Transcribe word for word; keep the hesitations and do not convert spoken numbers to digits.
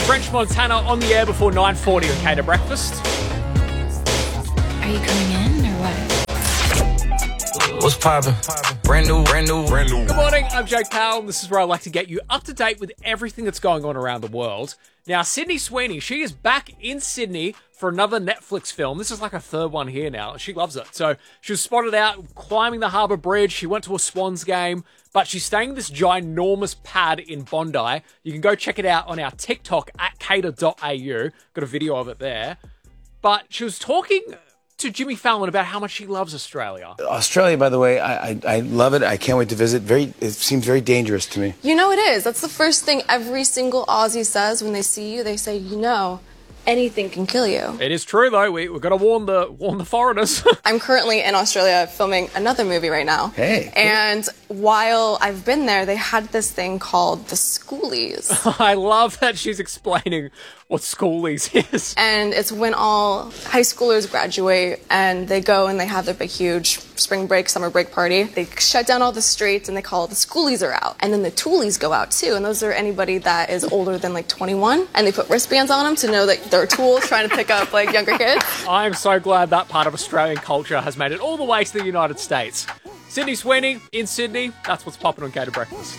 French Montana on the air before nine forty on Cater Breakfast. Are you coming in or what? What's poppin'? Brand new, brand new, brand new. Good morning, I'm Jake Powell. This is where I like to get you up to date with everything that's going on around the world. Now, Sydney Sweeney, she is back in Sydney for another Netflix film. This is like her third one here now. She loves it. So she was spotted out climbing the Harbour Bridge. She went to a Swans game, but she's staying in this ginormous pad in Bondi. You can go check it out on our TikTok at cater dot a u. Got a video of it there. But she was talking to Jimmy Fallon about how much she loves Australia. Australia, by the way, I, I I love it. I can't wait to visit. Very, it seems very dangerous to me. You know it is. That's the first thing every single Aussie says when they see you. They say, you know, anything can kill you. It is true, though. We, we've got to warn the warn the foreigners. I'm currently in Australia filming another movie right now. Hey. And while I've been there, they had this thing called the Schoolies. I love that she's explaining what Schoolies is. And it's when all high schoolers graduate and they go and they have their big, huge spring break, summer break party. They shut down all the streets and they call it the Schoolies are out. And then the Toolies go out too. And those are anybody that is older than like twenty-one. And they put wristbands on them to know that they're tools trying to pick up like younger kids. I'm so glad that part of Australian culture has made it all the way to the United States. Sydney Sweeney in Sydney. That's what's popping on Cater Breakfast.